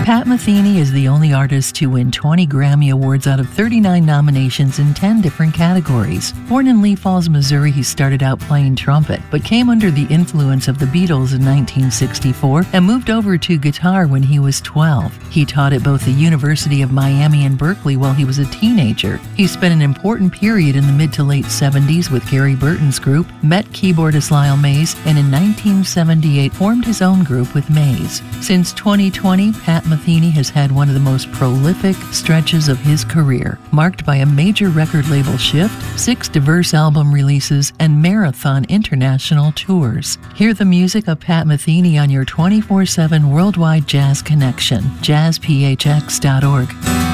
Pat Metheny is the only artist to win 20 Grammy Awards out of 39 nominations in 10 different categories. Born in Lee Falls, Missouri, he started out playing trumpet, but came under the influence of the Beatles in 1964 and moved over to guitar when he was 12. He taught at both the University of Miami and Berkeley while he was a teenager. He spent an important period in the mid to late 70s with Gary Burton's group, met keyboardist Lyle Mays, and in 1978 formed his own group with Mays. Since 2020, Pat Metheny has had one of the most prolific stretches of his career, marked by a major record label shift, 6 diverse album releases, and marathon international tours. Hear the music of Pat Metheny on your 24/7 worldwide jazz connection, jazzphx.org.